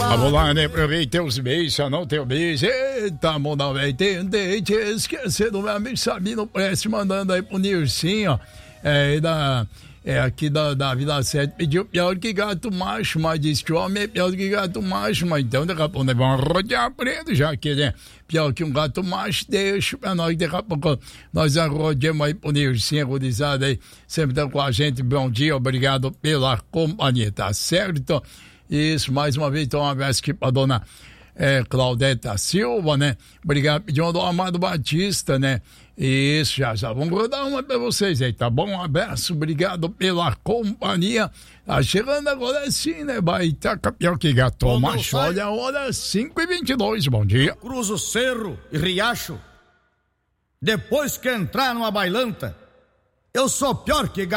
Vamos lá, né? Aproveitei os beijos, não tem o beijo. Eita, mano, velho. Tentei esquecer do meu amigo Sabino Preste, mandando aí pro Nircinho, aqui da Vila 7, pediu pior que gato macho, mas disse que o homem é pior que gato macho, mas então daqui a pouco nós vamos rodear preto, já que ele é pior que um gato macho, deixa pra nós, daqui a pouco nós rodeamos aí pro Nircinho, agudizado aí, sempre tá com a gente, bom dia, obrigado pela companhia, tá certo? Isso, mais uma vez, então um abraço aqui pra dona Claudeta Silva, né? Obrigado, pedindo do Amado Batista, né? Isso, já vamos rodar uma pra vocês aí, tá bom? Um abraço, obrigado pela companhia. Tá chegando agora sim, né? Vai tá pior que gato macho. Olha a hora, 5h22, bom dia. Cruza o cerro e riacho, depois que entrar numa bailanta, eu sou pior que gato.